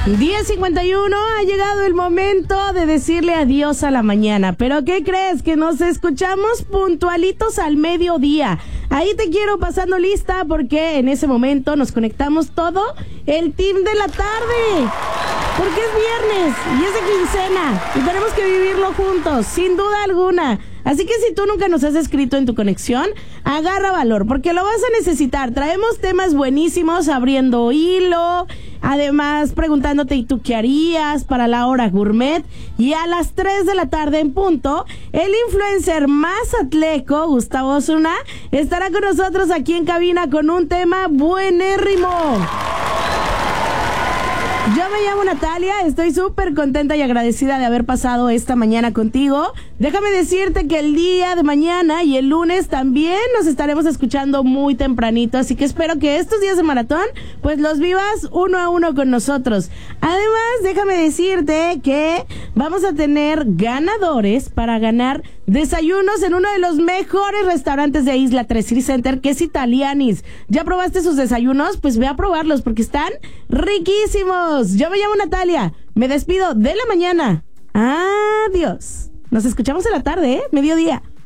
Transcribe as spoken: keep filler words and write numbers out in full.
diez cincuenta y uno, ha llegado el momento de decirle adiós a la mañana. ¿Pero qué crees? Que nos escuchamos puntualitos al mediodía. Ahí te quiero pasando lista porque en ese momento nos conectamos todo el team de la tarde. Porque es viernes y es de quincena y tenemos que vivirlo juntos, sin duda alguna. Así que si tú nunca nos has escrito en tu conexión, agarra valor, porque lo vas a necesitar. Traemos temas buenísimos, abriendo hilo, además preguntándote ¿y tú qué harías? Para la hora gourmet. Y a las tres de la tarde en punto, el influencer más atleco, Gustavo Osuna, estará con nosotros aquí en cabina con un tema buenérrimo. Yo me llamo Natalia, estoy súper contenta y agradecida de haber pasado esta mañana contigo. Déjame decirte que el día de mañana y el lunes también nos estaremos escuchando muy tempranito, así que espero que estos días de maratón pues los vivas uno a uno con nosotros. Además, déjame decirte que vamos a tener ganadores para ganar desayunos en uno de los mejores restaurantes de Isla tres City Center, que es Italianis. ¿Ya probaste sus desayunos? Pues ve a probarlos porque están riquísimos. Yo me llamo Natalia, me despido de la mañana. Adiós. Nos escuchamos en la tarde, ¿eh? Mediodía.